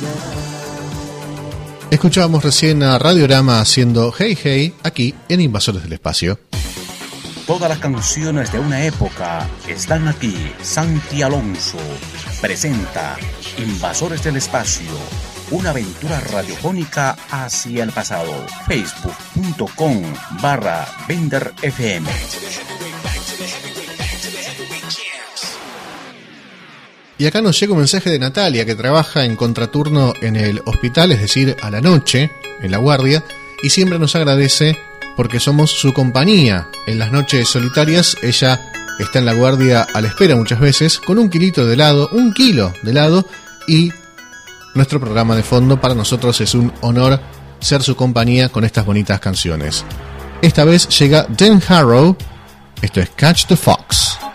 Escuchábamos recién a Radiorama haciendo Hey Hey aquí en Invasores del Espacio. Todas las canciones de una época están aquí. Santi Alonso presenta Invasores del Espacio, una aventura radiofónica hacia el pasado. Facebook.com/VenderFM. Y acá nos llega un mensaje de Natalia, que trabaja en contraturno en el hospital, es decir, a la noche, en la guardia, y siempre nos agradece porque somos su compañía. En las noches solitarias ella está en la guardia a la espera muchas veces, con un kilo de helado, y nuestro programa de fondo. Para nosotros es un honor ser su compañía con estas bonitas canciones. Esta vez llega Dan Harrow, esto es Catch the Fox.